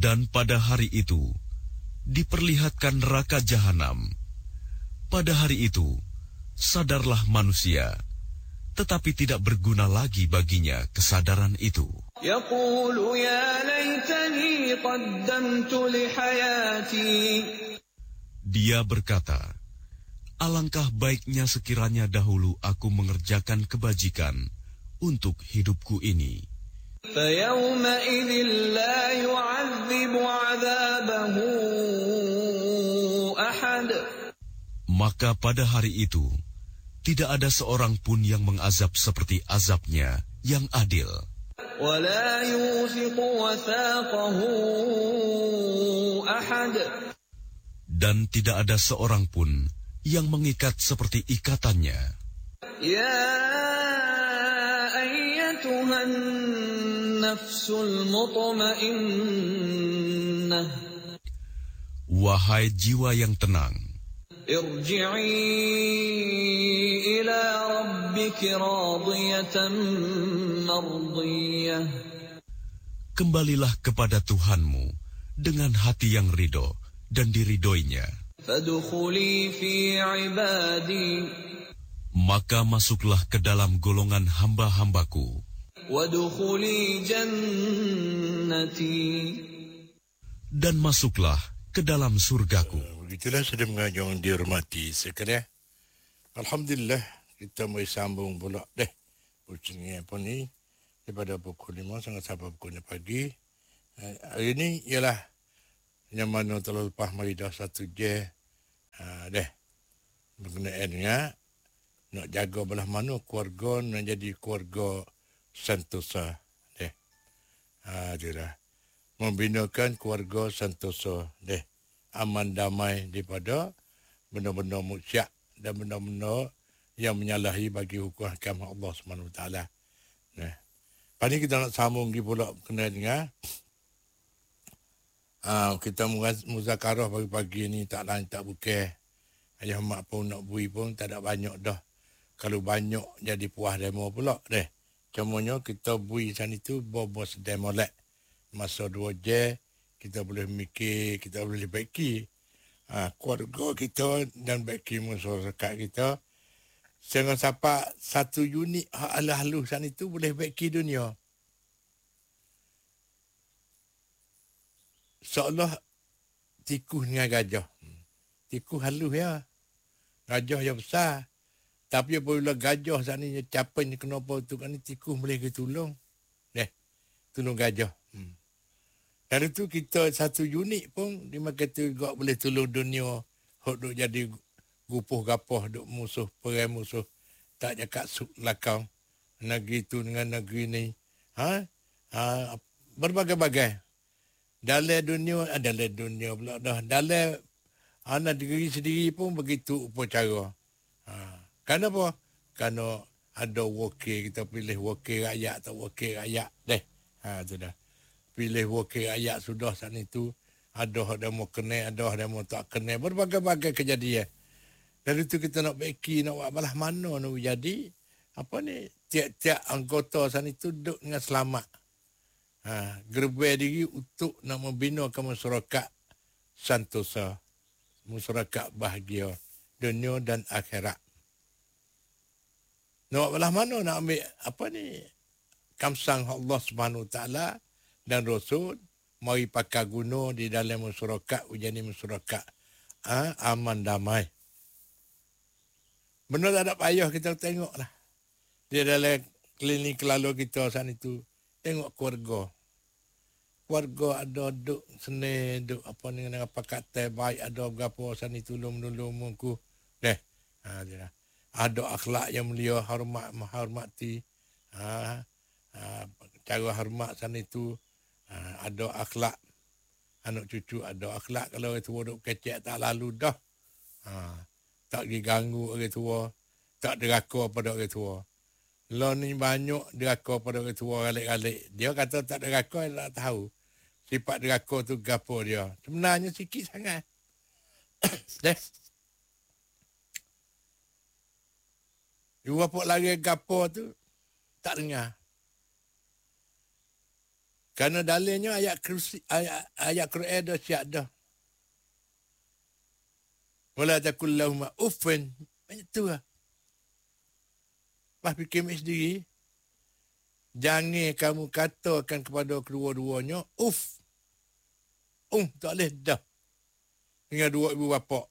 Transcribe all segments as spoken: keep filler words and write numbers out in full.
Dan pada hari itu diperlihatkan neraka jahanam. Pada hari itu sadarlah manusia, tetapi tidak berguna lagi baginya kesadaran itu. Yaqulu ya laitani qaddamtu li hayati. Dia berkata, alangkah baiknya sekiranya dahulu aku mengerjakan kebajikan untuk hidupku ini. فَيَوْمَئِذٍ لَا يُعَذِّبُ عَذَابَهُ أَحَدٌ. Maka pada hari itu tidak ada seorang pun yang mengazab seperti azabnya yang adil. وَلَا يُوثِقُ وَثَاقَهُ أَحَدٌ. Dan tidak ada seorang pun yang mengikat seperti ikatannya. يَا أَيَّتُهَا النَّفْسُ الْمُطْمَئِنَّةُ. Wahai jiwa yang tenang, ارجعي إلى ربك راضية مرضية. kembalilah kepada Tuhanmu dengan hati yang ridho dan diridhoinya. فادخلي في عبادي. Maka masuklah ke dalam golongan hamba-hambaku. وادخلي جنتي. Dan masuklah ke dalam surgaku. Begitulah sudah mengajar yang dihormati sekalian. Alhamdulillah kita mau sambung pula deh. Pucingnya apa ni daripada pukul lima sampai sampai pukul enam pagi. Hari ini ialah yang mana telah lepas maridah satu je. Ha, deh. Berkenaan nak jaga belah mana keluarga nak jadi keluarga sentosa. Deh. Ha, itulah. Membinakan keluarga sentosa. Deh. Aman damai daripada benda-benda musyrik dan benda-benda yang menyalahi bagi hukum hakam Allah Subhanahu Wa Taala. Nah, pada kita nak sambung lagi pula kena dengar. Ah, kita muzakarah pagi-pagi ni tak lain tak bukan. Ayah mak pun nak bui pun tak ada banyak dah. Kalau banyak jadi puas demo pula deh. Cumanya kita bui sana itu bobos demo lek. Masa dua je kita boleh mikir, kita boleh baiki ha, keluarga kita dan baiki masyarakat kita. Sehingga siapa satu unit hak ala-halu sana itu boleh baiki dunia. Seolah tikus dengan gajah. Tikus halus ya. Gajah yang besar. Tapi apabila gajah sana ni capai ni kenapa tu kan tikus boleh ketulung. Deh, tolong gajah. Hmm. Dari tu kita satu unit pun dia kata juga boleh tolong dunia hok duk jadi gupuh gapah duk musuh perang musuh tak cakap suk lakang negeri tu dengan negeri ni ha, ha berbagai-bagai dalam dunia ada dalam dunia pula dah dalam anak negeri sendiri pun begitu upacara ha kenapa kerana ada wakil kita pilih wakil rakyat atau wakil rakyat deh ha tu dah pilih wakil rakyat sudah saat itu ada yang mau kena, ada yang mau tak kena, berbagai-bagai kejadian. Dari itu kita nak baiki, nak buat balah mana nak jadi apa ni tiap-tiap anggota saat itu duduk dengan selamat. Ha, gerbe diri untuk nak membinakan masyarakat sentosa, masyarakat bahagia dunia dan akhirat. Nak buat balah mana nak ambil apa ni kamsang Allah Subhanahu Wa Taala dan Rasul mari pakai guna di dalam masyarakat jadi masyarakat ha, aman damai. Benar tak ada payah kita tengoklah. Di dalam klinik lalu kita saat itu tengok keluarga. Keluarga ada duk seni duk apa ni dengan apa kata baik ada berapa saat itu tolong-tolong muku. Deh. Ha dia. Ada akhlak yang mulia, hormat menghormati. Ha, ha cara hormat saat itu Ha, ada akhlak anak cucu ada akhlak kalau orang tua duk kecek tak lalu dah ha, tak pergi ganggu orang tua tak deraka pada orang tua lo ni banyak deraka pada orang tua galik-galik dia kata tak deraka dia tak tahu sifat deraka tu gapo dia sebenarnya sikit sangat deh dua pok lagi gapo tu tak dengar. Kerana dalilnya ayat kursi, ayat, ayat Quran dah siap dah. Wala takul lahum uffin. Macam tu lah. Pas fikir sendiri, jangan kamu katakan kepada kedua-duanya, uff. Um, tak boleh dah. Dengan dua ibu bapa.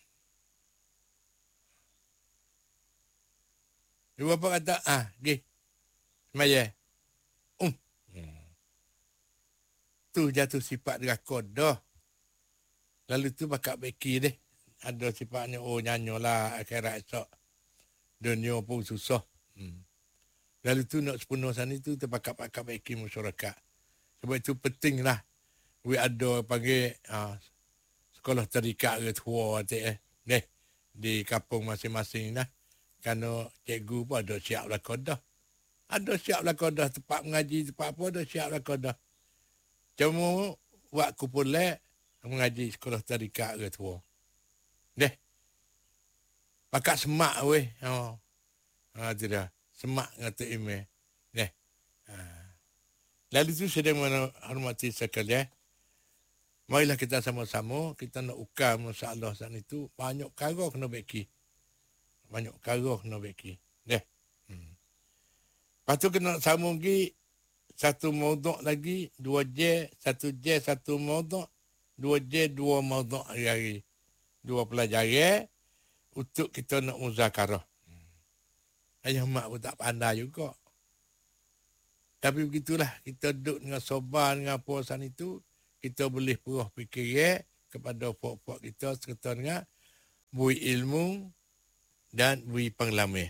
Ibu bapa kata, ah, pergi. Semaya. Um. Hmm. Tu jatuh sifat derakor dah. Lalu tu bakal beki deh. Ada sifatnya, oh nyanyolah akhirat esok. Dunia pun susah. Hmm. Lalu tu nak sepenuh sana tu terpakat-pakat beki masyarakat. Sebab itu pentinglah. We ada panggil uh, sekolah terikat ke tua eh. Deh, di kampung masing-masing lah. Kerana cikgu pun ada siap lakon dah. Ada siap lakon dah. Tempat mengaji, tempat apa ada siap lakon dah. Cuma buat kumpulan mengaji sekolah terikat ke tua. Deh. Pakat semak weh. Oh. Ha, tu dah. Semak kata email. Deh. Ha. Lalu tu sedang menghormati sekalian. Marilah kita sama-sama, kita nak ukar masalah saat itu, banyak perkara kena beki. Banyak perkara kena beki. Deh. Hmm. Lepas tu kena sambung lagi, satu mauduk lagi, dua J, satu J, satu mauduk, dua J, dua mauduk hari-hari. Dua pelajaran untuk kita nak muzakarah. Hmm. Ayah mak pun tak pandai juga. Tapi begitulah, kita duduk dengan sobar dengan apa saat itu, kita boleh perah fikir kepada pok-pok kita serta dengan bui ilmu dan bui pengalaman.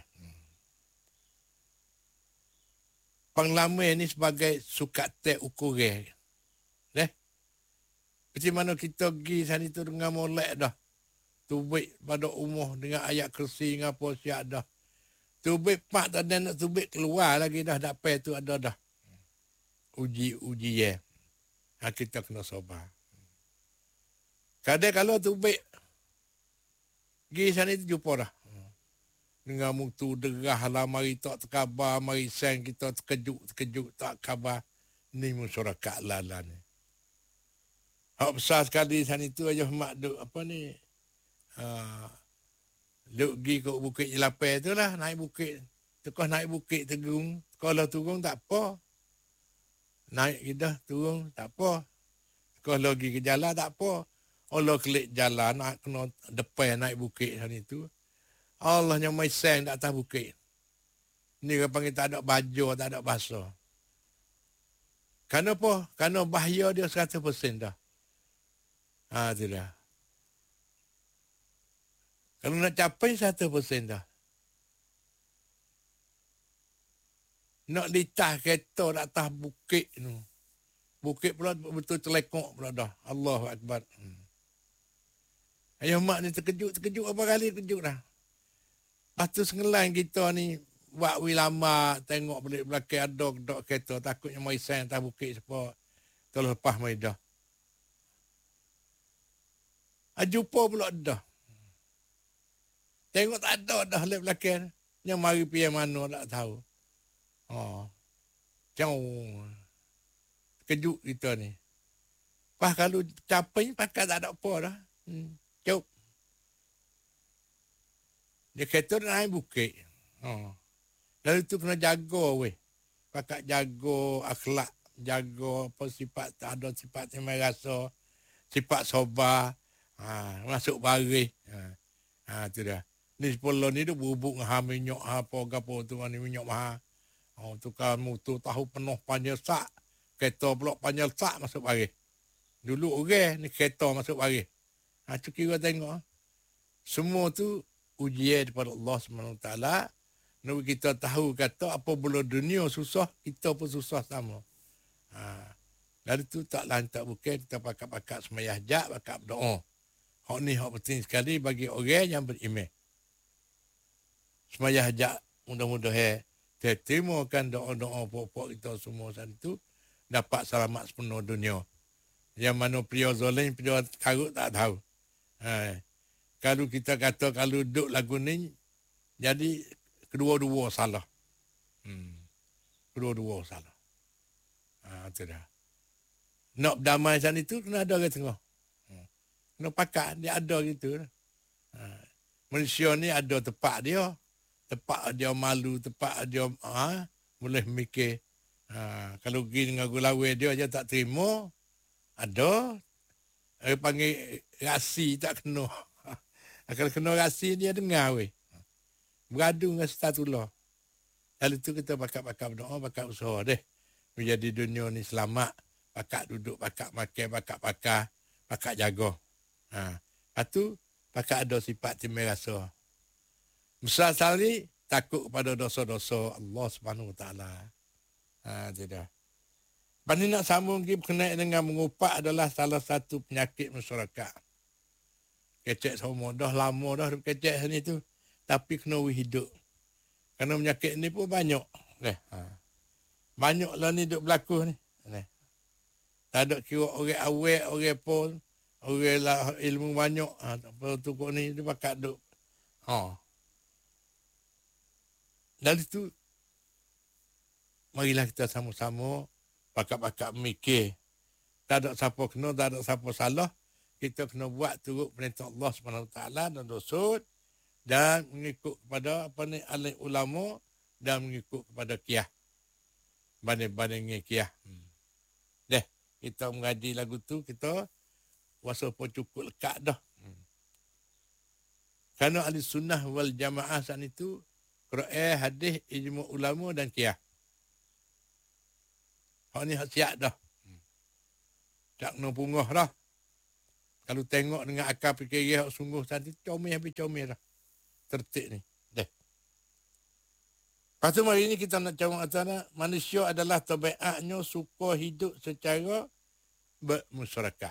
Pengalaman ni sebagai sukat tek ukuran. Eh? Macam mana kita pergi sana tu dengan molek dah. Tubik pada umur dengan ayat kursi dengan apa siap dah. Tubik pak tak ada nak tubik keluar lagi dah. Dapat tu ada dah. Uji-uji ya. Ha, kita kena sabar. Kadang kalau tubik pergi sana tu jumpa dah. Dengan mutu derah lah, mari tak terkabar, mari sen kita terkejut-terkejut tak kabar. Ni masyarakat lala ni. Hak besar sekali sana tu aja mak duk apa ni. Uh, duk pergi ke Bukit Jelapang tu lah, naik bukit. Tekah naik bukit Tegung. Kalau turun tak apa. Naik kita turun tak apa. Kalau pergi ke jalan tak apa. Allah kelik jalan nak kena depan naik bukit sana tu. Allah yang mai seng tak atas bukit. Ni orang panggil tak ada baju, tak ada basuh. Kenapa? Kerana bahaya dia seratus peratus dah. Ha, tu dah. Kalau nak capai seratus peratus dah. Nak litas kereta nak atas bukit tu. Bukit pula betul terlekok pula dah. Allahu Akbar. Hmm. Ayah mak ni terkejut-terkejut apa kali terkejut dah. Lepas tu sengelan kita ni buat wi lama tengok balik belakang ada dok kereta takutnya mai sen atas bukit siapa terlepas mai dah. Ah, jumpa pula dah. Tengok tak ada dah lep belakang. Yang mari pergi mana tak tahu. Oh. Jauh. Kejut kita ni. Pas kalau capai pakai tak ada apa dah. Hmm. Cukup. Dia kata naik bukit. Oh. Lalu tu kena jaga weh. Pakat jaga akhlak. Jaga apa sifat. Tak ada sifat yang rasa. Sifat sobar. Ha, masuk baris. Ha. Ha, tu dah. Ni sepuluh ni tu bubuk dengan minyak. Apa-apa tu ni minyak mahal. Oh, tukar mutu tahu penuh panjang sak. Kereta pula panjang sak masuk baris. Dulu orang ni kereta masuk baris. Ha, tu kira tengok. Semua tu ujian daripada Allah subhanahu wa taala. Nak kita tahu kata apa benda dunia susah, kita pun susah sama. Ha. Lalu tu tak lantak bukan kita pakat-pakat semayah jak, pakat berdoa. Hak ni hak penting sekali bagi orang yang beriman. Semayah jak mudah-mudahan terimakan doa-doa pokok kita semua saat itu dapat selamat sepenuh dunia. Yang mana pria zalim, pria karut tak tahu. Ha. Kalau kita kata kalau duduk lagu ni, jadi kedua-dua salah. Hmm. Kedua-dua salah. Ha, itu dah. nak berdamai sana itu kena ada orang tengah. Kena pakat dia ada gitu. Ha. Manusia ni ada tempat dia. Tempat dia malu, tempat dia ha, boleh mikir. Ha, kalau pergi dengan gulawai dia je tak terima. Ada. Dia panggil rasi tak kena. Kalau kena rasi dia dengar weh. Beradu dengan statullah. Lalu tu kita pakat-pakat berdoa, pakat usaha deh. Menjadi dunia ni selamat. Pakat duduk, pakat makan, pakat pakai, pakat jaga. Ha. Lepas tu, pakat ada sifat timai rasa. Besar sekali, takut kepada dosa-dosa Allah Subhanahu Wa Taala. Ha, tidak. Lepas ni nak sambung lagi berkenaan dengan mengupak adalah salah satu penyakit masyarakat. Kecek semua. Dah lama dah kecek sini tu. Tapi kena hidup. Kerana penyakit ni pun banyak. Eh, ha. Banyak lah ni duk berlaku ni. Eh. Tak ada kira orang awet, orang pun. Orang lah ilmu banyak. Ha, tak perlu tukuk ni. Dia pakat duk. Ha. Dari tu. Marilah kita sama-sama. Pakat-pakat mikir. Tak ada siapa kena, tak ada siapa salah. Kita kena buat turut perintah Allah subhanahu wa taala dan dosa. Dan mengikut kepada apa ni alim ulama. Dan mengikut kepada qiyah. Banding-bandingnya qiyah. Hmm. Deh. Kita mengaji lagu tu, kita wasa pun cukup lekat dah. Hmm. Kerana ahli sunnah wal jamaah saat itu, Quran, hadis, ijma' ulama dan qiyah. Hak ni hak siap dah. Hmm. Tak kena pungah dah. Kalau tengok dengan akal fikir hak sungguh tadi, comel habis comel dah. Tertib ni. Deh. Lepas tu hari ni kita nak cakap antara manusia adalah tabiatnya suka hidup secara bermasyarakat.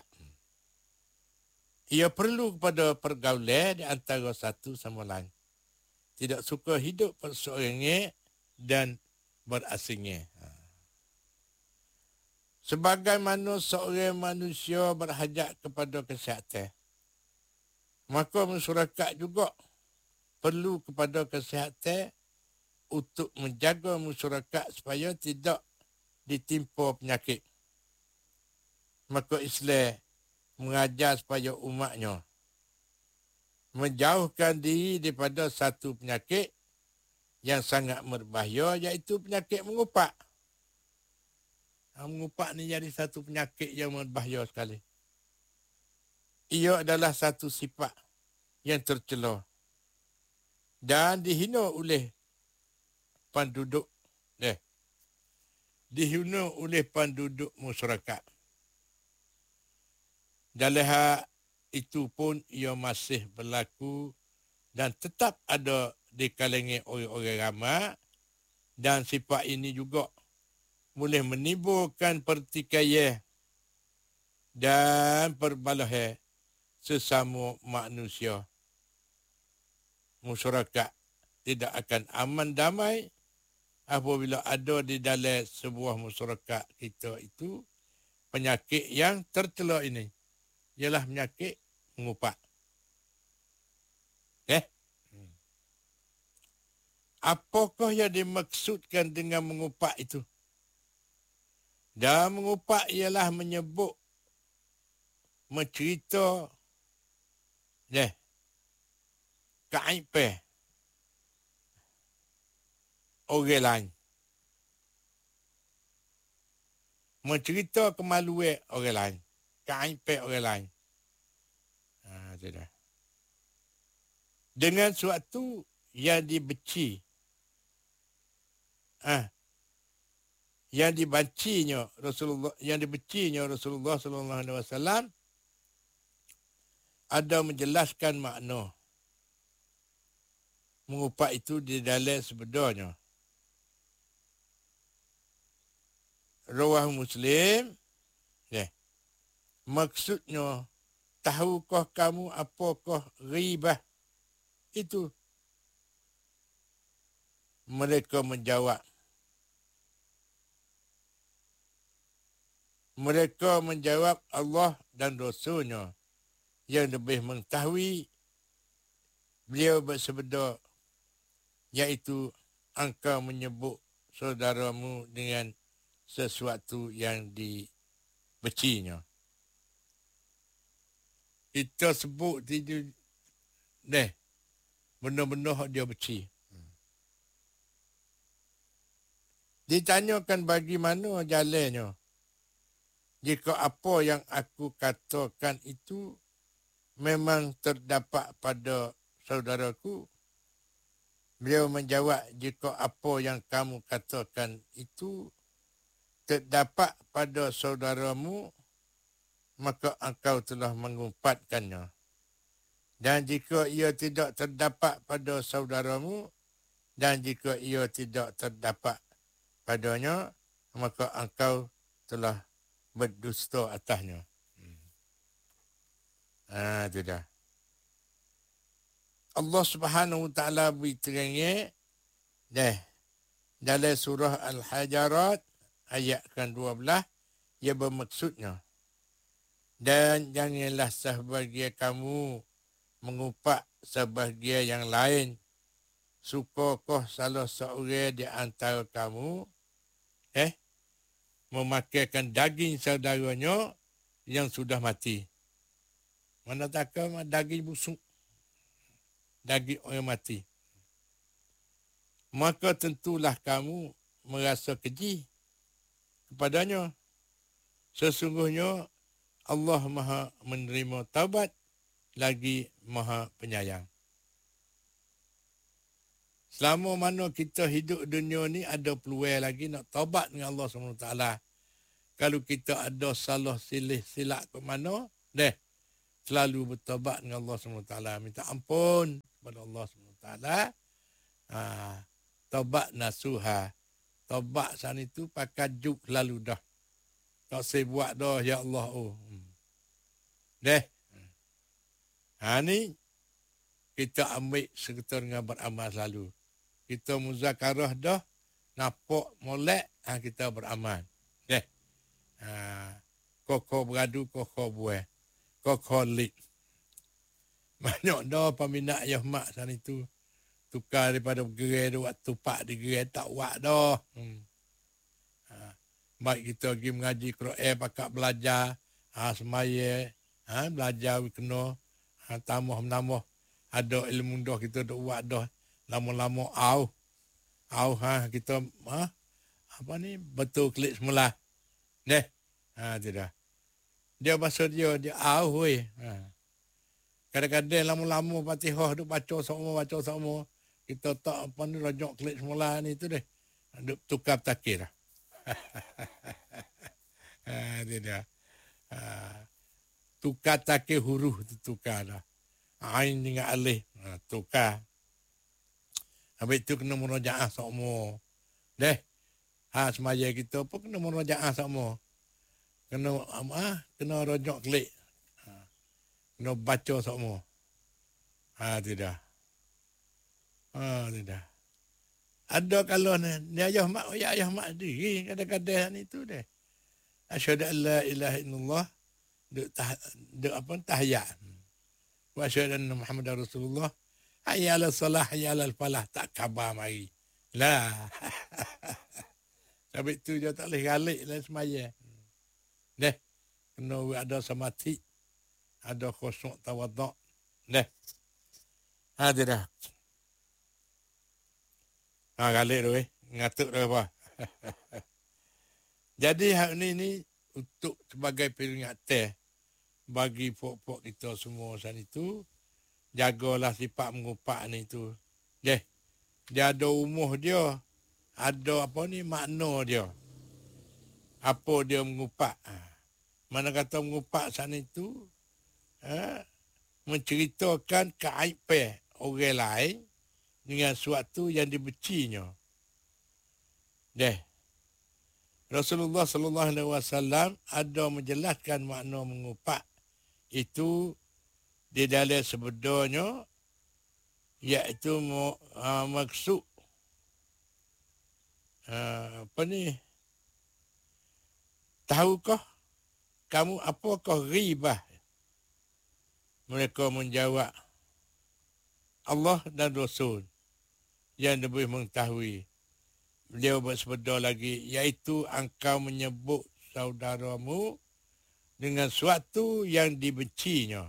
Ia perlu kepada pergaulan di antara satu sama lain. Tidak suka hidup perseorangnya dan berasingnya. Sebagaimana seorang manusia berhajat kepada kesihatan, maka masyarakat juga perlu kepada kesihatan untuk menjaga masyarakat supaya tidak ditimpa penyakit. Maka Islam mengajar supaya umatnya menjauhkan diri daripada satu penyakit yang sangat berbahaya, iaitu penyakit mengupak. Mengupak ni jadi satu penyakit yang berbahaya sekali. Ia adalah satu sifat yang tercela dan dihina oleh penduduk. Eh, dihina oleh penduduk masyarakat. Dalam hal itu pun ia masih berlaku dan tetap ada di kalangan orang-orang ramai, dan sifat ini juga boleh menimbulkan pertikaian dan perbalahan sesama manusia. Masyarakat tidak akan aman damai apabila ada di dalam sebuah masyarakat kita itu penyakit yang tercela ini. Ialah penyakit mengupak. Eh? Apakah yang dimaksudkan dengan mengupak itu? Dan mengupak ialah menyebut, mencerita, eh, keaiban orang lain. Mencerita kemaluan orang lain. Keaiban orang lain. Ha, tidak. Dengan suatu yang dibenci. Ah, ha, yang dibencinya Rasulullah, yang dibencinya Rasulullah sallallahu alaihi wasallam ada menjelaskan makna mengupak itu di dalam sebenarnya. Rawah Muslim. Ya. Maksudnya, tahukah kamu apakah ribah itu? Mereka menjawab. Mereka menjawab Allah dan Rasulnya yang lebih mengetahui. Beliau bersabda, iaitu engkau menyebut saudaramu dengan sesuatu yang di becinya. Kita sebut dia deh benar-benar dia beci. Ditanyakan bagaimana jalannya. Jika apa yang aku katakan itu memang terdapat pada saudaraku. Beliau menjawab, jika apa yang kamu katakan itu terdapat pada saudaramu, maka engkau telah mengumpatkannya. Dan jika ia tidak terdapat pada saudaramu, dan jika ia tidak terdapat padanya, maka engkau telah berdusta atasnya. Hmm. Ah, itu dah. Allah Subhanahu Wa Taala berterangnya dah dalam surah Al-Hajarat ayat ke dua belas, ia bermaksudnya, dan janganlah sebahagian kamu mengumpat sebahagian yang lain. Sukakah salah seorang di antara kamu eh memakaikan daging saudaranya yang sudah mati? Mana takkan daging busuk, daging orang mati. Maka tentulah kamu merasa keji kepadanya. Sesungguhnya Allah Maha menerima taubat lagi Maha penyayang. Selama mana kita hidup dunia ni, ada peluang lagi nak taubat dengan Allah subhanahu wa taala. Kalau kita ada salah silih silap ke mana, deh, selalu bertaubat dengan Allah subhanahu wa taala. Minta ampun kepada Allah subhanahu wa taala. Ha, taubat nasuha. Taubat sana itu pakai juk lalu dah. Tak saya buat dah, ya Allah. Oh. Deh. Ha ni, kita ambil serta dengan beramal selalu. Kita muzakarah dah, nampak molek, ha, kita beramal. Deh. Ha, koko beradu, koko buah. Koko lik. Banyak dah peminat Yahmat sana itu. Tukar daripada gerai dia buat tupak di gerai, tak buat dah. Hmm. Ha, baik kita pergi mengaji Quran, pakat belajar, ha, semaya, ha, belajar kena, ha, tambah-menambah. Ada ilmu dah kita duk buat dah. Lama-lama au. Au ha kita ha apa ni betul klik semula. Deh. Ha tidak. Dia bahasa dia dia au weh. Ha. Kadang-kadang lama-lama Fatihah duk baca semua baca semua. Kita tak apa ni rajak klik semula ni tu deh. Duk tukar takir. Ha tidak. Ha. Tukar takir huruf tu tukar dah. Ain dengan alih. Ha, tukar. Habis tu kena merajaah semua. Deh. Ha, semaya kita pun kena merajaah semua. Kena ah, kena rojak klik. Ha, kena baca semua. Ha, tidak. Ha, tidak. Ada kalau ni, ni ayah mak, ya ayah mak diri. Kadang-kadang ni tu deh. Asyhadu an la ilaha illallah. Duk, tah, duk apa, tahiyat. Wa asyhadu anna Muhammadar Rasulullah. Hayya ala salah, hayya ala falah. Tak khabar mari. Lah. Sampai tu dia tak boleh galik lah semaya. Deh. Kena ada samati. Ada khusyuk tawaduk. Deh. Ha, dia dah. Ha, galik tu eh. Ngatuk tu apa. Jadi hak ni ni untuk sebagai peringatan bagi pok-pok kita semua sana itu, jagalah sifat mengumpat ni tu. Deh. Dia ada umuh dia, ada apa ni makna dia. Apa dia mengumpat. Mana kata mengumpat sana itu, ha, menceritakan keaiban orang lain dengan suatu yang dibecinya. Deh. Rasulullah sallallahu alaihi wasallam ada menjelaskan makna mengumpat itu di dalam sebenarnya, iaitu uh, maksud uh, apa ni, tahukah kamu apakah ribah? Mereka menjawab, Allah dan Rasul yang lebih mengetahui. Beliau bersabda lagi, iaitu engkau menyebut saudaramu dengan suatu yang dibencinya.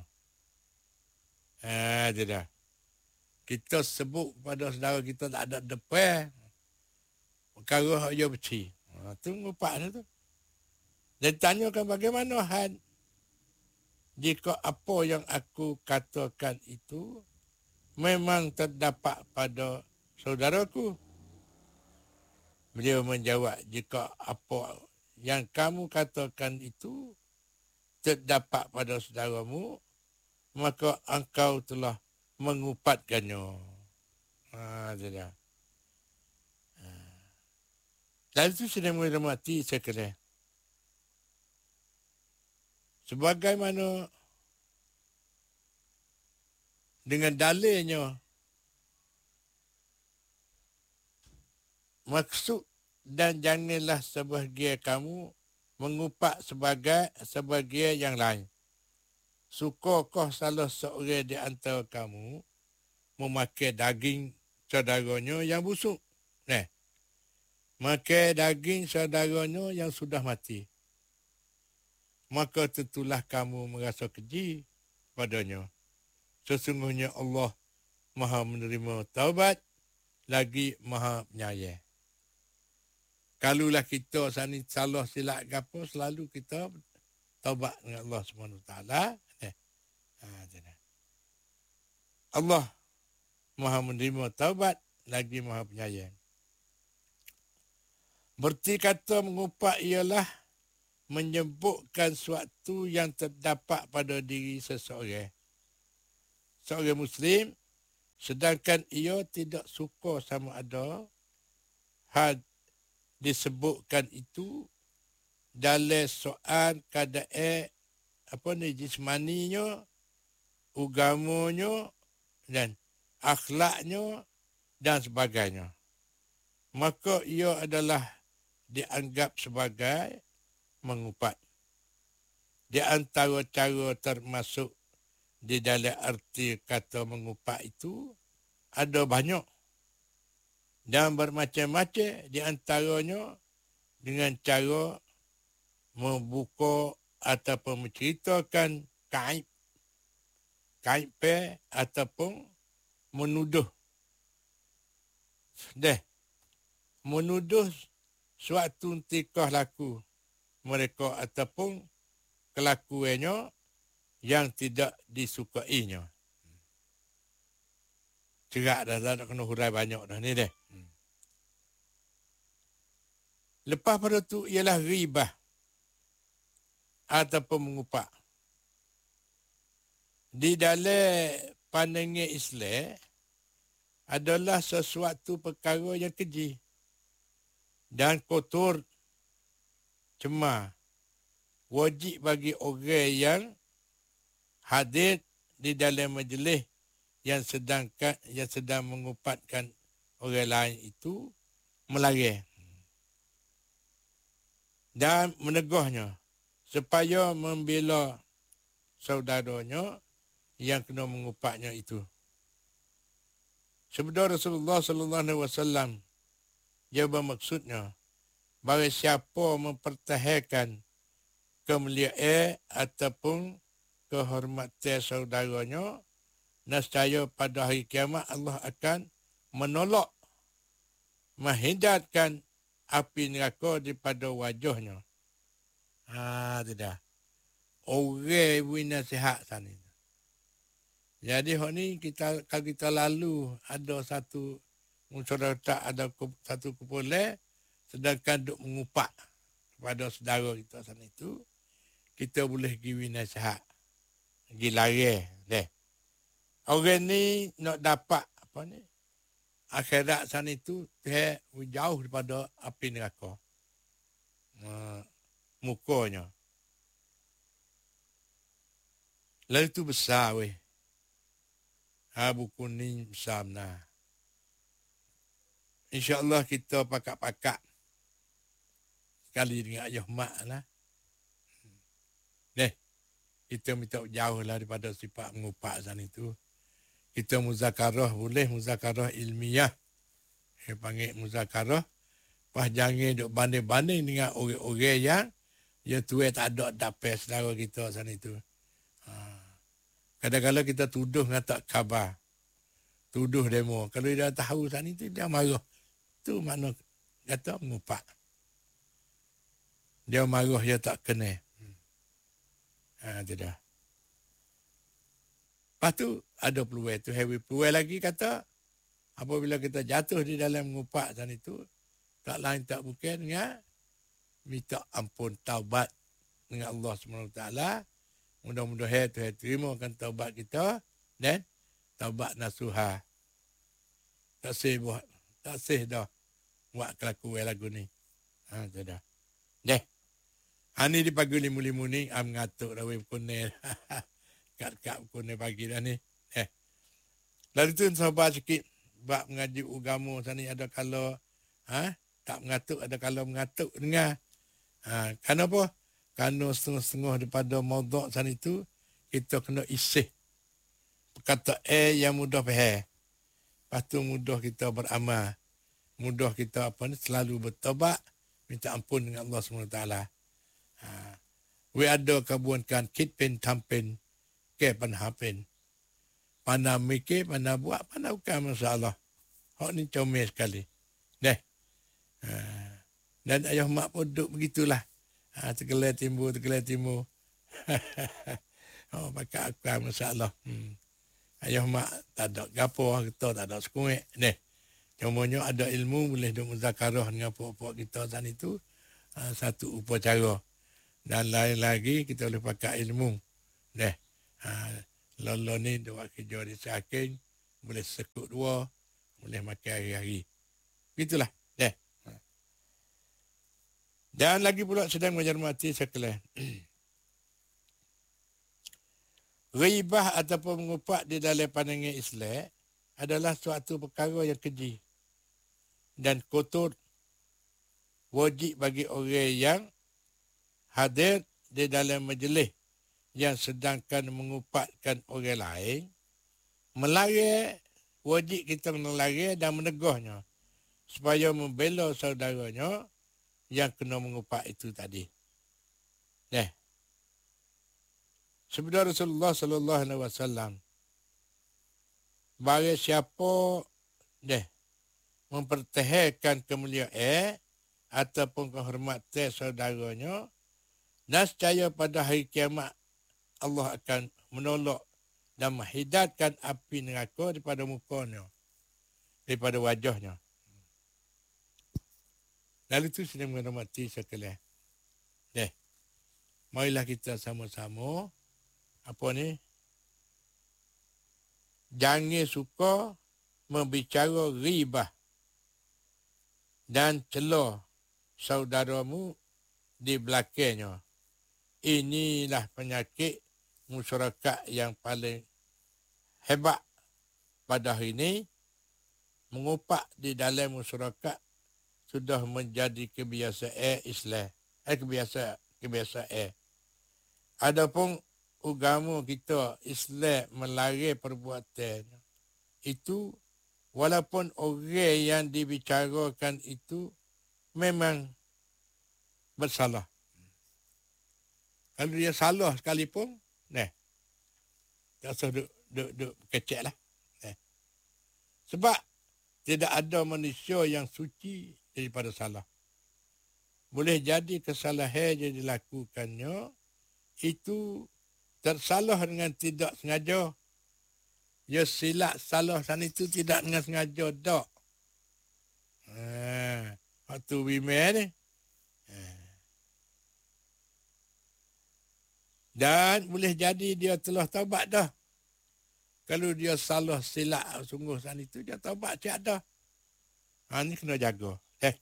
Ha, itu dah. Kita sebut kepada saudara kita tak ada depan. Perkara yang dia benci. Ha, tu ngupak tu. Dan tanyakan bagaimana hal jika apa yang aku katakan itu memang terdapat pada saudaraku. Beliau menjawab, jika apa yang kamu katakan itu terdapat pada saudaramu, maka engkau telah mengupatkannya. Ha, itu dah. Ha. Lalu itu sedang menghormati sekalian. Sebagaimana dengan dalilnya, maksud dan janganlah sebahagian kamu mengupak sebagai sebahagian yang lain. Sukakah salah seorang di antara kamu memakai daging saudaranya yang busuk? Nah, makai daging saudaranya yang sudah mati. Maka tentulah kamu merasa keji padanya. Sesungguhnya Allah Maha menerima taubat lagi Maha penyayang. Kalulah kita sani salah silap gapo, selalu kita taubat dengan Allah Subhanahu Wa Taala. Ha, Allah Maha menerima taubat lagi Maha penyayang. Berarti kata mengupak ialah menyebutkan suatu yang terdapat pada diri seseorang. Seorang Muslim, sedangkan ia tidak suka sama ada hal disebutkan itu dalam soal keadaan apa ni jismaninya, agamanya dan akhlaknya dan sebagainya. Maka ia adalah dianggap sebagai mengupat. Di antara cara termasuk di dalam arti kata mengupat itu ada banyak dan bermacam-macam, di antaranya dengan cara membuka ataupun menceritakan kaib, kaib ataupun menuduh. Dah, menuduh suatu tingkah laku mereka ataupun kelakuannya yang tidak disukainya. Cerak dah, tak nak kena hurai banyak dah ni dah. Lepas pada tu ialah ribah ataupun mengupak. Di dalam pandangan Islam adalah sesuatu perkara yang keji dan kotor, cemar. Wajib bagi orang yang hadir di dalam majlis yang sedang yang sedang mengupatkan orang lain itu melarang dan menegahnya supaya membela saudaranya yang kena mengupatnya itu. Sabda Rasulullah sallallahu alaihi wasallam dia bermaksudnya bahawa siapa mempertahankan kemuliaan ataupun kehormatan saudaranya, nescaya pada hari kiamat Allah akan menolak, menghindarkan api neraka daripada wajahnya. Ha, tidak. Orang beri nasihat sana. Jadi hak ni kita kalau kita lalu ada satu saudara tak ada satu kumpulan sedangkan duk mengupak kepada saudara kita sana itu, kita boleh beri nasihat. Pergi lari deh. Orang ni nak dapat apa ni? Akhirat sana itu dia jauh daripada api neraka. Uh, mukanya. Lalu itu besar weh. Ha, buku ni besar benar. InsyaAllah kita pakak-pakak sekali dengan ayah mak lah. Deh, kita minta jauh lah daripada sifat mengupak sana itu. Kita muzakarah boleh, muzakarah ilmiah. Saya panggil muzakarah. Pas jangan duk banding-banding dengan orang-orang yang Ya tuai tak ada dapat saudara kita sana itu. Ha. Kadang-kadang kita tuduh dengan tak khabar. Tuduh demo. Kalau dia tahu sana itu, dia marah. Itu makna kata mengupak. Dia marah, dia tak kena. Ha, itu dah. Lepas tu, ada peluang tu. Heavy peluang lagi kata, apabila kita jatuh di dalam mengupak sana itu, tak lain tak bukan dengan minta ampun taubat dengan Allah subhanahu wa taala. Mudah-mudahan Tuhan terimakan taubat kita dan taubat nasuha. Tak sih buat, tak sih dah buat kelakuan lagu ni. Ha, tu dah. Deh. Ani di pagi limu-limu ni, am ngatuk dah weh kuning. Kat-kat kuning pagi dah ni. Eh. Lalu tu sahabat sikit, bab mengaji agama sana ada kalau ha, tak mengatuk, ada kalau mengatuk dengar. Ha, kenapa? Kerana setengah-setengah daripada maudhu' sana itu, kita kena isih. Kata eh yang mudah faham. Lepas tu mudah kita beramal. Mudah kita apa ni, selalu bertobat, minta ampun dengan Allah subhanahu wa taala. Ha. We ada kabuankan kit pen tampen, ke panhapen. Pandai mikir, pandai buat, pandai bukan masalah. Hak ni comel sekali. Deh. Ha. Dan ayah mak pun duduk begitulah. Ha, tergelai timbul, tergelai timbul. Oh, pakai aku masalah. Hmm. Ayah mak tak ada gapo, kita tak ada sekuek. Deh. Cumanya ada ilmu, boleh duduk muzakarah dengan puak-puak kita sana itu. Ha, satu upacara. Dan lain lagi, kita boleh pakai ilmu. Deh. Ha, Lolo ni dua kerja di saking, boleh sekut dua, boleh makan hari-hari. Begitulah. Deh. Dan lagi pula sedang mencermati sekalian. Ribah ataupun mengupak di dalam pandangan Islam adalah suatu perkara yang keji dan kotor, wajib bagi orang yang hadir di dalam majlis yang sedangkan mengupatkan orang lain, melarang, wajib kita melarang dan menegahnya supaya membela saudaranya yang kena mengupak itu tadi. Deh. Sebab Rasulullah sallallahu alaihi wasallam, bagi siapa deh mempertahankan kemuliaan ataupun kehormatan saudaranya, nescaya pada hari kiamat Allah akan menolak dan menghidatkan api neraka daripada mukanya, daripada wajahnya. Lalu itu sedang menghormati sekalian. Deh. Marilah kita sama-sama apa ni? Jangan suka membicara ribah dan celah saudaramu di belakangnya. Inilah penyakit masyarakat yang paling hebat pada hari ini. Mengupak di dalam masyarakat sudah menjadi kebiasaan Islam. Eh, kebiasaan, kebiasaan. Adapun agama kita, Islam melarang perbuatan itu, walaupun orang yang dibicarakan itu memang bersalah. Kalau dia salah sekalipun, nah, tak usah duk, duk, duk kecek lah. Nah. Sebab tidak ada manusia yang suci daripada salah. Boleh jadi kesalahan yang dilakukannya, itu tersalah dengan tidak sengaja. Ya silap salah sana itu tidak dengan sengaja, tak. Ha, waktu bimbing ni. Ha. Dan boleh jadi dia telah taubat dah. Kalau dia salah silap sungguh sana itu, dia taubat siap dah. Ha, ni kena jaga. Eh.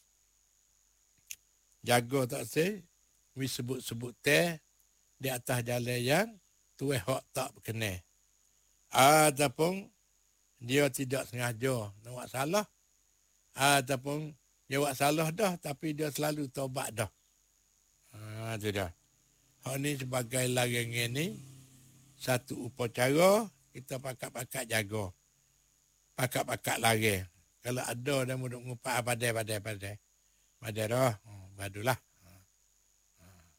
Jaga tak say. We sebut-sebut teh di atas jalan yang tuai hak tak berkenal. Ataupun dia tidak sengaja nak buat salah. Ataupun dia buat salah dah tapi dia selalu taubat dah. Ha, tu dah. Hak ni sebagai larangan ni, satu upacara kita pakat-pakat jaga. Pakat-pakat larang. Kalau ada dia mau ngupak padai-padai-padai. Padai dah. Oh, badulah.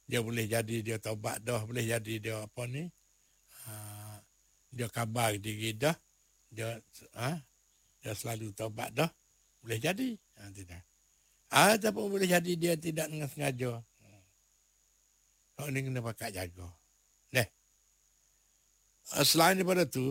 Dia boleh jadi dia taubat dah, boleh jadi dia apa ni? Ha, dia khabar diri dah. Dia ha, dia selalu taubat dah. Boleh jadi. Ha, tidak. Ataupun boleh jadi dia tidak dengan sengaja. Kau ni kena pakai jaga. Deh. Selain daripada tu,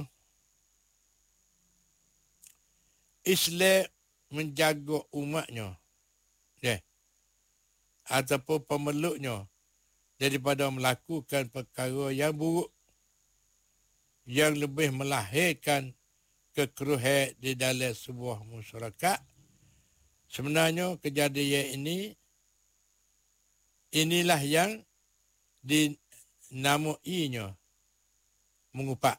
Islam menjaga umatnya. Deh. Ataupun pemeluknya daripada melakukan perkara yang buruk, yang lebih melahirkan kekeruhan di dalam sebuah masyarakat. Sebenarnya kejadian ini, inilah yang dinamainya mengupak.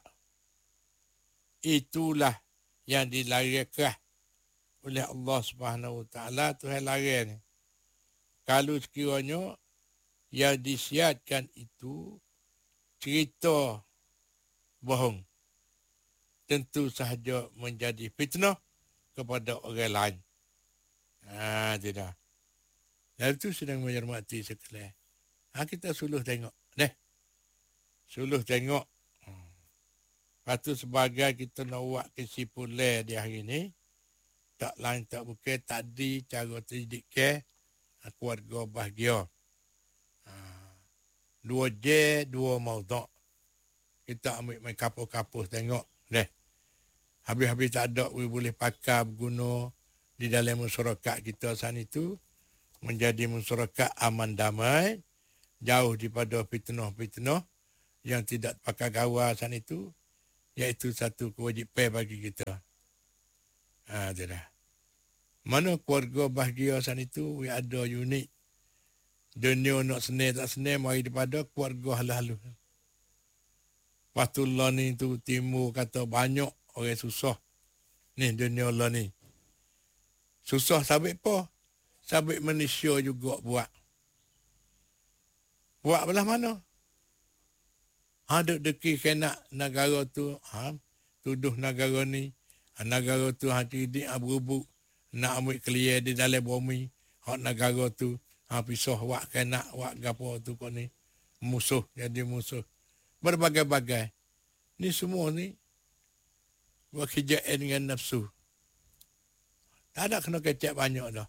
Itulah yang dilarangkan oleh Allah Subhanahu Wa Taala, Tuhan larang ni. Kalau sekiranya yang disiarkan itu cerita bohong, tentu sahaja menjadi fitnah kepada orang lain. Ha, tidak. Dan itu sedang menghormati sekalian. Ha, kita suluh tengok. Deh. Suluh tengok. Hmm. Lepas tu sebagai kita nak buat kesimpulan di hari ni, tak lain tak bukan tadi cara terdidik ke keluarga bahagia. Ha. Dua J, dua maudhu'. Kita ambil main kapur-kapur tengok. Deh. Habis-habis tak ada, we boleh pakai berguna di dalam masyarakat kita sana itu menjadi masyarakat aman damai, jauh daripada fitnah-fitnah yang tidak pakai gawar sana itu, iaitu satu kewajipan bagi kita. Ha, itulah. Mana keluarga bahagia sana itu, we ada unik. Dunia nak senang tak senang, mari daripada keluarga halu-halu. Patullah ni tu timur kata banyak orang susah. Ni dunia Allah ni. Susah sabit apa? Sabit manusia juga buat. Buat belah mana? Ha, duk deki kena negara tu, ha, tuduh negara ni, ha, negara tu ha cerdik ha, berubuk, nak ambil clear di dalam bumi, hak negara tu, ha pisah wak kena, wak gapo tu kau ni. Musuh, jadi musuh. Berbagai-bagai. Ni semua ni buat kejayaan dengan nafsu. Tak ada kena kecap banyak dah.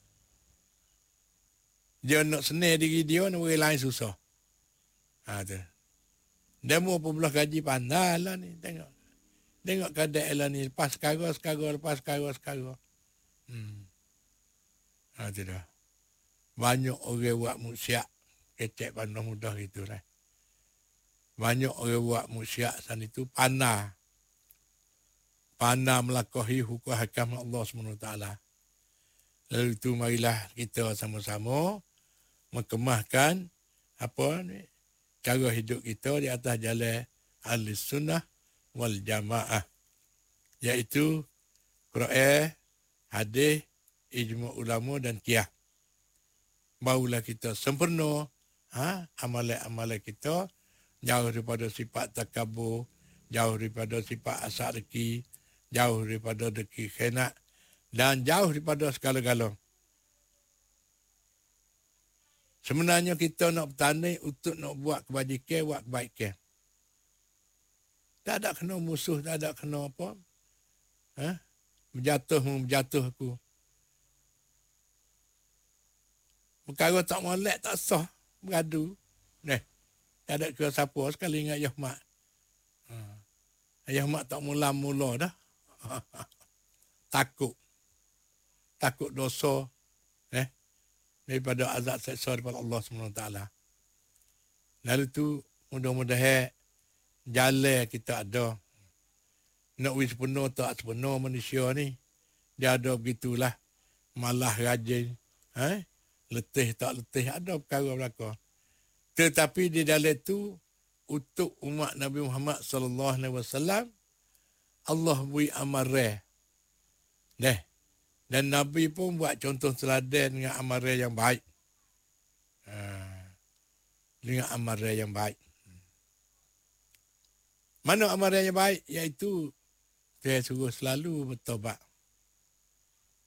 Dia nak senang diri dia, nak orang lain susah. Ha, tu. Demo pembelah gaji pandai lah ni. Tengok. Tengok keadaan lah ni. Lepas sekarang, sekarang, lepas sekarang, sekarang. Hmm. Ha, tu dah. Banyak orang buat musiak. Kecap pandai mudah gitu lah. Banyak orang buat musiak sana itu panah. Panah melakoni hukum hakam Allah subhanahu wa taala. Lalu itu marilah kita sama-sama mengkemahkan apa ni, cara hidup kita di atas jalan Ahlussunnah wal Jamaah. Iaitu Quran, hadis, ijma' ulama dan qiyas. Barulah kita sempurna ha, amalan-amalan kita, jauh daripada sifat takabur, jauh daripada sifat asak reki, jauh daripada deki khenak, dan jauh daripada segala-gala. Sebenarnya kita nak bertanding untuk nak buat kebajikan, buat kebaikan. Tak ada kena musuh, tak ada kena apa. Ha? Berjatuh, berjatuh aku. Perkara tak molek, tak sah, beradu. Nih, tak ada kira siapa, sekali ingat Ayah Mak. Ha. Ayah Mak tak mula-mula dah. Takut. Takut dosa. Eh? Daripada azab seksa daripada Allah subhanahu wa taala. Lalu tu, mudah-mudahan jalan kita ada. Nak wis penuh tak sepenuh manusia ni. Dia ada begitulah. Malah rajin. Eh? Letih tak letih. Ada perkara belakang. Tetapi di dalam tu, untuk umat Nabi Muhammad sallallahu alaihi wasallam, Allah beri amarah. Deh. Dan Nabi pun buat contoh teladan dengan amarah yang baik. Ha. Dengan amarah yang baik. Mana amarah yang baik? Iaitu Tuhan suruh selalu bertobat.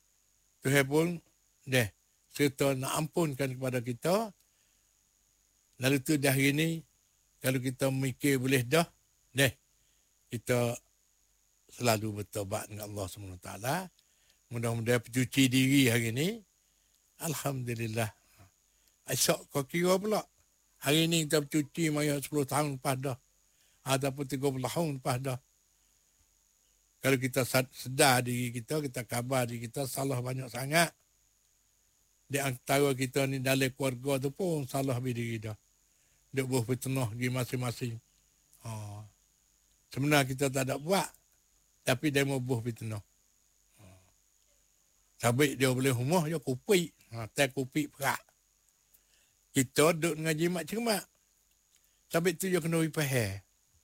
Tuhan pun deh, serta nak ampunkan kepada kita Lalu tu dah hari ni, kalau kita mikir boleh dah, deh, kita selalu bertobat dengan Allah subhanahu wa taala. Mudah-mudahan pencuci diri hari ni, alhamdulillah. Esok kau kira pula. Hari ni kita bercuci maya sepuluh tahun lepas dah. Ataupun tiga puluh tahun lepas dah. Kalau kita sedar diri kita, kita khabar diri kita salah banyak sangat. Di antara kita ni dalam keluarga tu pun salah berdiri dah. Dia buah bertenah pergi masing-masing. Ha. Sebenarnya kita tak ada buat. Tapi dia mau buah bertenah. Ha. Sabit dia boleh rumah, dia kupik. Ha. Tak kupik perak. Kita duduk dengan jimat cermat. Sabit tu dia kena wipahir.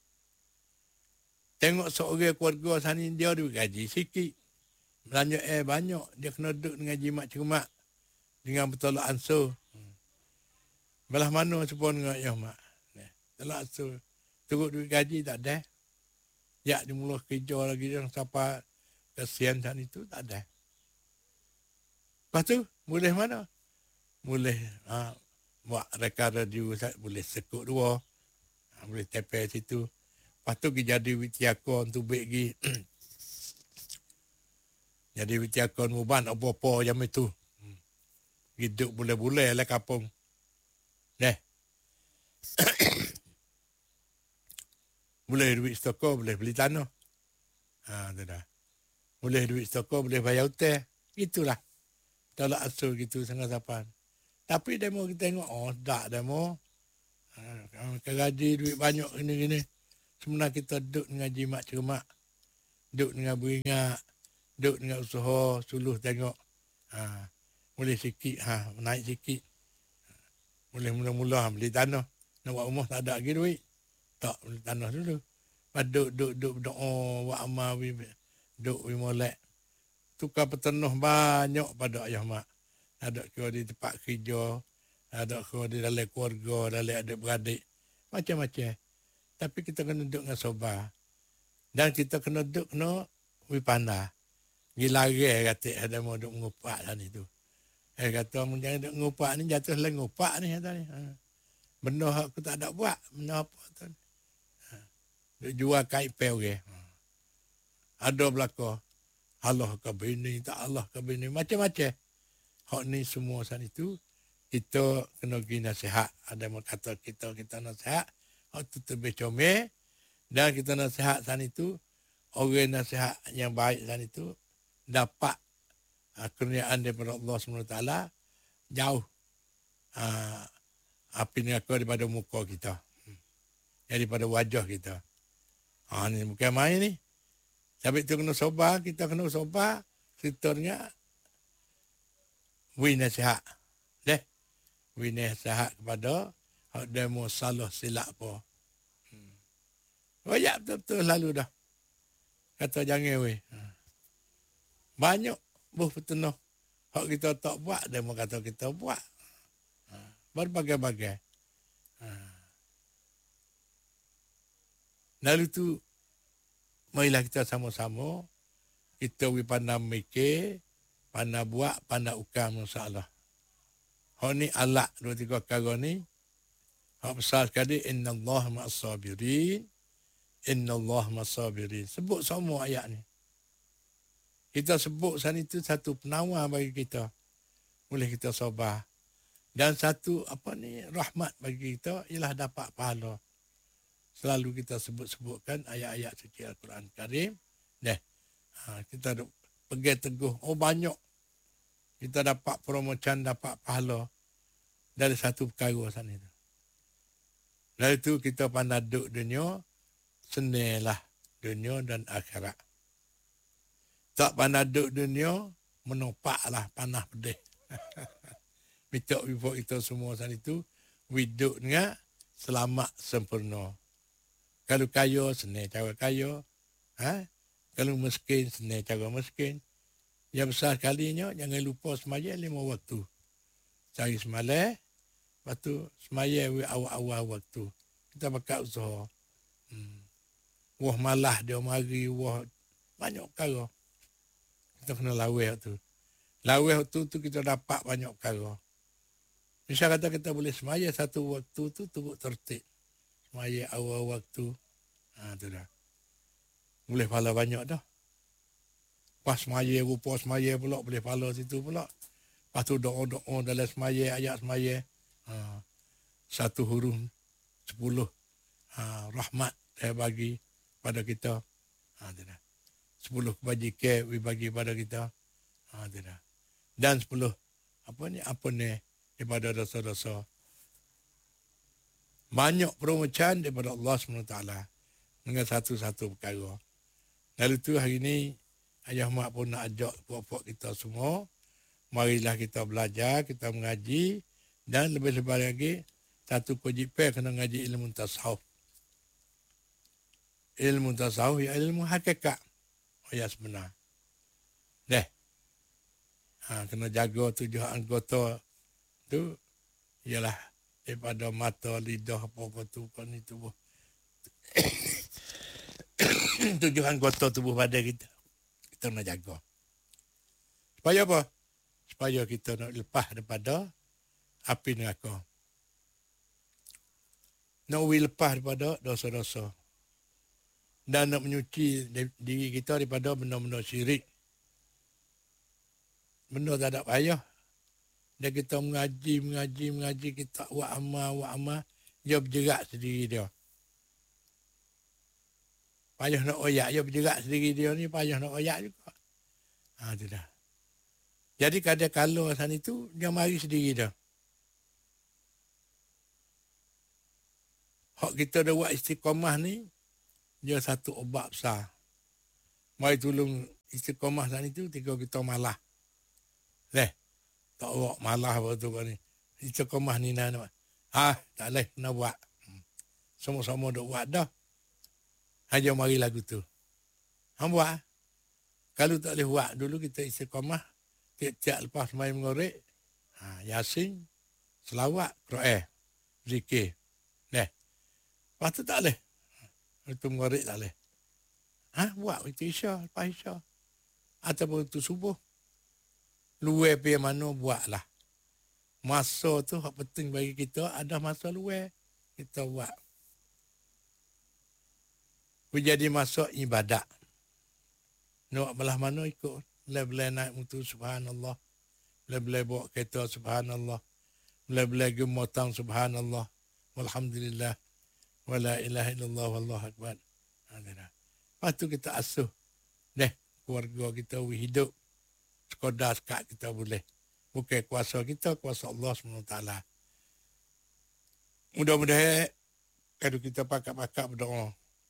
Tengok seorang keluarga sana dia ada gaji sikit. Belanja air banyak. Dia kena duduk dengan jimat cermat. Dengan bertolak ansur. Belah mana sepuluh dengan ya mak. Tolak ansur. Turut duit gaji tak ada. Ya dia mula kerja lagi dia sampai kesian sana itu tak ada. Lepas tu boleh mana? Boleh ha, buat reka radio boleh sekut dua. Ha, boleh tepel situ. Lepas tu pergi jadi witiakon tu baik pergi. Jadi witiakon muban apa-apa jam itu. Hidup boleh-boleh lah kampung. Deh. Boleh duit stoko, boleh beli tanah. Ha, tu dah. Boleh duit stoko, boleh bayar hutang. Itulah. Tolak asal gitu sangat sapan. Tapi demo kita tengok, oh tak demo. Ha, gaji duit banyak gini-gini. Sebenarnya kita duduk dengan jimat cermat. Duduk dengan beringat. Duduk dengan usaha, suluh tengok. Ha, boleh sikit, ha, naik sikit. Boleh mula-mula beli tanah. Nak buat rumah tak ada lagi duit. Tak, beli tanah dulu. Lepas duduk, duduk, duduk, berdoa, buat amal, duduk, molek. Tukar petenuh banyak pada ayah mak. Ada kira di tempat kerja. Ada kira di dalam keluarga, dalam adik-beradik. Macam-macam. Tapi kita kena duduk dengan sobar. Dan kita kena duduk, kena wipanda. Gila lari kata, ada mau duduk mengupak lah ni tu. Eh kata, jangan duduk mengupak ni, jatuh lah mengupak ni. Kata ni. Ha. Benda aku tak ada buat. Benda apa tu. Ha. Duk jual kait pel ke. Ha. Ada belakang. Allah ke bini, tak Allah ke bini. Macam-macam. Hak ni semua sana itu, kita kena pergi nasihat. Ada yang kata kita, kita nasihat. Hak tu lebih comel. Dan kita nasihat sana itu, orang nasihat yang baik sana itu, dapat uh, kurniaan daripada Allah subhanahu wa taala jauh uh, api neraka daripada muka kita. Hmm. Daripada wajah kita. Ha, ni bukan main ni. Sebab tu kena sobar, kita kena sobar. Seterusnya, beri nasihat. Deh. Beri nasihat kepada hak demo salah silap apa. Hmm. Oh ya, betul-betul lalu dah. Kata jangan weh. Ha. Banyak buh petenuh. Hak kita tak buat, demo kata kita buat. Ha. Berbagai-bagai. Ha. Lalu tu, marilah kita sama-sama, kita boleh pandang mikir, pandang buat, pandang ukam masalah. Hak ni alat dua tiga perkara ni, hak besar sekali, inna Allah ma'as-sabirin, inna Allah ma'as-sabirin. Sebut semua ayat ni. Kita sebut sana itu satu penawar bagi kita. Boleh kita sabar. Dan satu apa ni rahmat bagi kita ialah dapat pahala. Selalu kita sebut-sebutkan ayat-ayat suci Al-Quran Karim. Deh, ha, kita pegang teguh. Oh banyak. Kita dapat promocan, dapat pahala. Dari satu perkara sana itu. Dari itu kita pandai duduk dunia. Senillah dunia dan akhirat. Tak pandai duduk dunia. Menopaklah panah pedih. Minta ibu kita semua sana itu. Hidup dengan selamat sempurna. Kalau kaya, senang cara kaya. Ha? Kalau miskin, senang cara miskin. Yang besar kalinya, jangan lupa semaya lima waktu. Cari semalam, lepas tu semaya awal-awal waktu. Kita bakal usaha. Hmm. Wah malah dia mari, wah banyak perkara. Kita kena lawih waktu. Lawih waktu tu kita dapat banyak perkara. Misal kata kita boleh semaya satu waktu tu turut tertib. Semaya awal waktu. Ha, tu dah. Boleh pahala banyak dah. Pas semaya, rupa semaya pula, boleh pahala situ pula. Lepas tu doa-doa dalam semaya, ayat semaya. Ha, satu huruf, sepuluh ha, rahmat saya bagi pada kita. Ha, tu dah. Sepuluh kebajikan bagi pada kita. Ha, tu dah. Dan sepuluh, apa ni, apa ni, daripada dosa-dosa. Banyak perumucan daripada Allah subhanahu wa taala dengan satu-satu perkara. Lalu tu hari ni, ayah mak pun nak ajak puak-puak kita semua. Marilah kita belajar, kita mengaji. Dan lebih-lebih lagi, satu kewajipan kena ngaji ilmu tasawuf. Ilmu tasawuf ya ilmu hakikat. Oh ya sebenar. Deh. Ha, kena jaga tujuh anggota tu. Ialah daripada mata, lidah, apa-apa tu, apa ni tubuh. Tujuh anggota tubuh badan kita. Kita nak jaga. Supaya apa? Supaya kita nak lepas daripada api neraka. Nak lepas daripada dosa-dosa. Dan nak menyuci diri kita daripada benda-benda syirik. Benda tak ada payah. Dan kita mengaji, mengaji, mengaji, kita buat amal, buat amal. Dia bergerak sendiri dia. Payah nak oyak, dia bergerak sendiri dia ni, payah nak oyak juga. Ha, tu dah. Jadi kadang-kadang sana itu, dia mari sendiri dah. Hak kita dah buat istiqamah ni, dia satu obat besar. Mari tolong istiqamah sana itu, tiga kita malah. Leh, tak buat malah apa tu ni. Istiqamah ni nak buat. Ha, tak boleh, nak buat. Sama-sama dah buat dah. Hanya mari lagu tu. Hang buat. Kalau tak boleh buat, dulu kita istiqamah. Tiap-tiap lepas main mengorek. Ha, Yasin, selawat, Quran, zikir. Leh. Lepas tu tak boleh. Itu mengorek tak boleh. Ha, buat itu Isya, lepas Isya. Ataupun itu subuh. Luar pergi mana, buatlah. Masa tu, yang penting bagi kita, ada masa luar. Kita buat. Jadi masa ibadat. Nak belah mana ikut. Bila-bila naik mutu subhanallah. Bila-bila bawa kereta subhanallah. Bila-bila gemotang subhanallah. Walhamdulillah. Wala ilaha illallah wallahu akbar. Lepas tu kita asuh. Deh, keluarga kita hidup. Sekadar sekat kita boleh. Bukan kuasa kita, kuasa Allah subhanahu wa taala. Mudah-mudahan kalau kita pakak-pakak berdoa.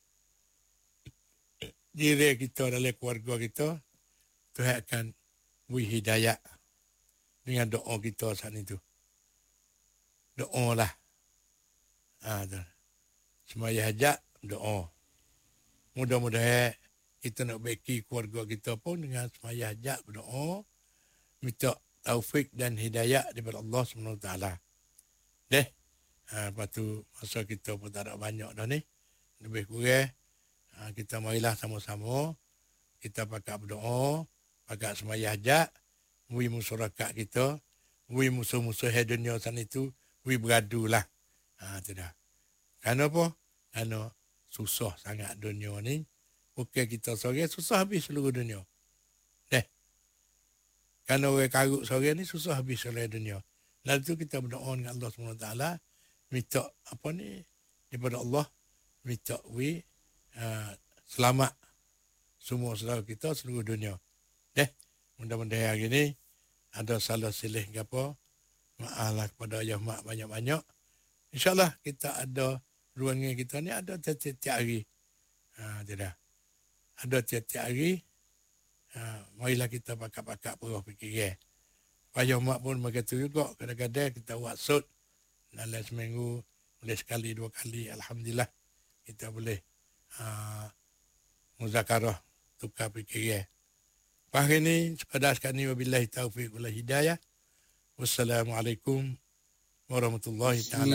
Diri kita dalam keluarga kita, Tuhan akan beri hidayah dengan doa kita saat itu. Doa lah. Ha, semaya hajat, doa. Mudah-mudahan kita nak baiki keluarga kita pun dengan semaya hajat, berdoa. Minta taufik dan hidayah daripada Allah subhanahu wa taala. Deh. Ha, lepas tu masa kita pun tak ada banyak dah ni. Lebih kurang. Ha, kita marilah sama-sama. Kita pakai berdoa. Pakai semaya hajat. Beri masyarakat kita. Beri musuh-musuh dunia sana itu. Beri beradu lah. Ha, tu dah. Kerana apa? Kerana susah sangat dunia ni. Bukan kita sore, susah habis seluruh dunia. Deh. Kerana orang karut sore ni, susah habis seluruh dunia. Lalu tu kita berdoa dengan Allah subhanahu wa taala. Minta apa ni? Daripada Allah. Minta we uh, selamat semua saudara kita seluruh dunia. Deh. Mudah-mudahan hari ni ada salah silih ke apa. Maaflah kepada ayah mak banyak-banyak. InsyaAllah kita ada ruangan kita ni ada tiap-tiap hari. Ha, tidak. Ada tiap-tiap hari. Ha, marilah kita pakak-pakak perah fikiran. Ayah mak pun begitu juga. Kadang-kadang kita buat sud. Dalam seminggu boleh sekali, dua kali. Alhamdulillah. Kita boleh uh, muzakarah tukar fikiran. Hari ini, sekadar sekali wabillahi taufiq wal hidayah. Wassalamualaikum warahmatullahi taala.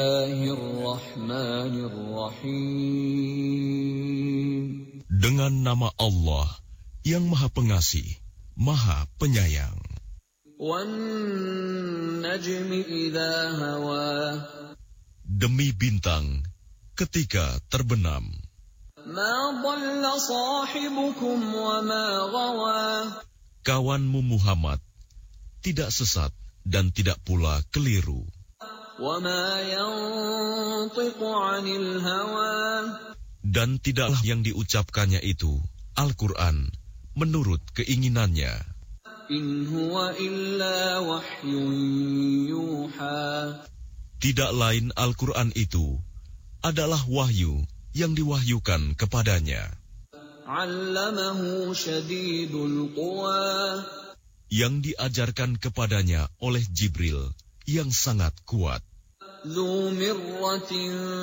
Bismillahirrahmanirrahim. Dengan nama Allah yang Maha Pengasih, Maha Penyayang. وَالنَّجْمِ إِذَا هَوَى Demi bintang ketika terbenam. مَا ضَلَّ صَاحِبُكُمْ وَمَا غَوَى Kawanmu Muhammad tidak sesat dan tidak pula keliru. وَمَا يَنطِقُ عَنِ الْهَوَى Dan tidaklah yang diucapkannya itu, Al-Quran, menurut keinginannya. إِنْ هُوَ إِلَّا وَحْيٌ يُوحَى Tidak lain Al-Quran itu adalah wahyu yang diwahyukan kepadanya. عَلَّمَهُ شَدِيدُ الْقُوَى Yang diajarkan kepadanya oleh Jibril yang sangat kuat. ذُو مِرَّةٍ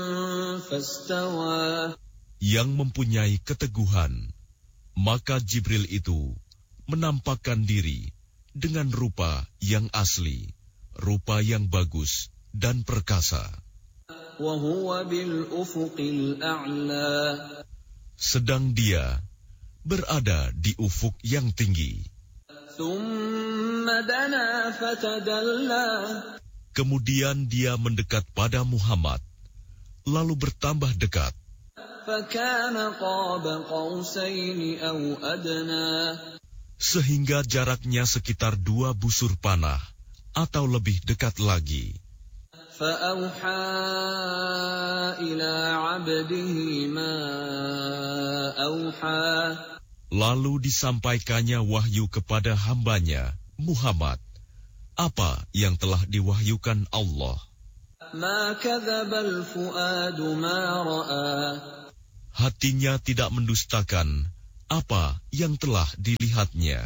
فَاسْتَوَى Yang mempunyai keteguhan, maka Jibril itu menampakkan diri dengan rupa yang asli, rupa yang bagus dan perkasa. وَهُوَ بِالْأُفُقِ الْأَعْلَى Sedang dia berada di ufuk yang tinggi. ثُمَّ دَنَا فَتَدَلَّى Kemudian dia mendekat pada Muhammad, lalu bertambah dekat. فَكَانَ قَابَ قَوْسَيْنِ أَوْ أَدْنَى Sehingga jaraknya sekitar dua busur panah atau lebih dekat lagi. فَأَوْحَى إِلَى عَبْدِهِ مَا أَوْحَى Lalu disampaikannya wahyu kepada hambanya, Muhammad, apa yang telah diwahyukan Allah. مَا كَذَبَ الْفُؤَادُ مَا رَأَى Hatinya tidak mendustakan apa yang telah dilihatnya.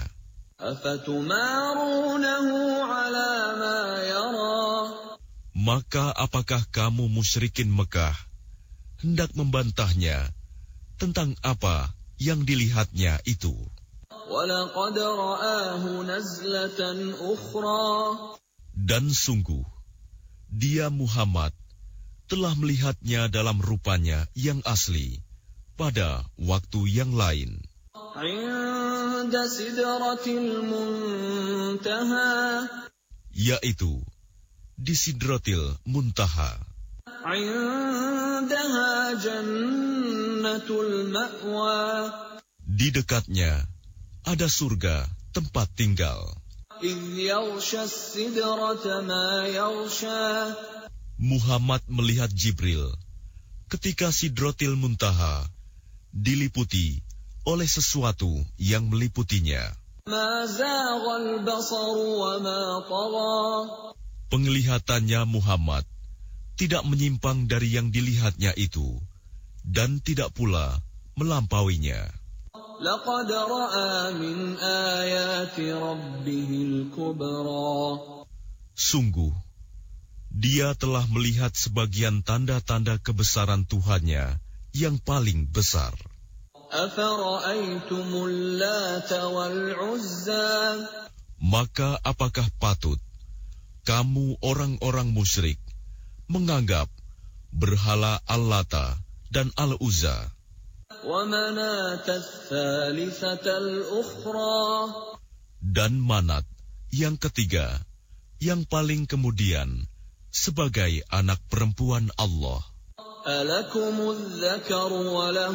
أَفَتُمَارُونَهُ عَلَى مَا يَرَى Maka apakah kamu musyrikin Mekah hendak membantahnya tentang apa yang dilihatnya itu? وَلَقَدْ رَآهُ نَزْلَةً أُخْرَى Dan sungguh, dia Muhammad telah melihatnya dalam rupanya yang asli pada waktu yang lain. عِندَ سِدْرَةِ الْمُنْتَهَى Yaitu di Sidratil Muntaha. عِندَهَا جَنَّةُ الْمَأْوَى Di dekatnya ada surga tempat tinggal. إِذْ يَغْشَى السِّدْرَةَ مَا يَغْشَى Muhammad melihat Jibril ketika Sidratil Muntaha diliputi oleh sesuatu yang meliputinya. مَا زَاغَ الْبَصَرُ وَمَا طَغَى Penglihatannya Muhammad tidak menyimpang dari yang dilihatnya itu, dan tidak pula melampauinya. لَقَدْ رَأَى مِنْ آيَاتِ رَبِّهِ الْكُبْرَى Sungguh, dia telah melihat sebagian tanda-tanda kebesaran Tuhannya yang paling besar. أَفَرَأَيْتُمُ اللَّاتَ وَالْعُزَّى Maka apakah patut kamu orang-orang musyrik menganggap berhala Al-Lata dan Al-Uzza وَمَنَاةَ الثَّالِثَةَ الْأُخْرَى dan Manat yang ketiga, yang paling kemudian, sebagai anak perempuan Allah? أَلَكُمُ الذَّكَرُ وَلَهُ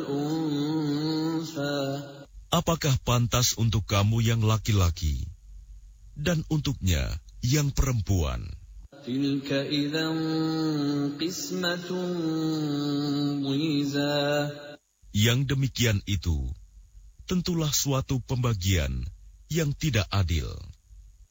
الْأُنْثَى Apakah pantas untuk kamu yang laki-laki dan untuknya yang perempuan? تِلْكَ إِذًا قِسْمَةٌ ضِيزَى Yang demikian itu tentulah suatu pembagian yang tidak adil.